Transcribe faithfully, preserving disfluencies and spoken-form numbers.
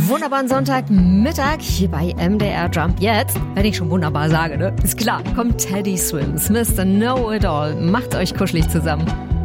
wunderbaren Sonntagmittag hier bei M D R Jump. Jetzt, wenn ich schon wunderbar sage, ne? Ist klar, kommt Teddy Swims, Mister Know-It-All. Macht euch kuschelig zusammen.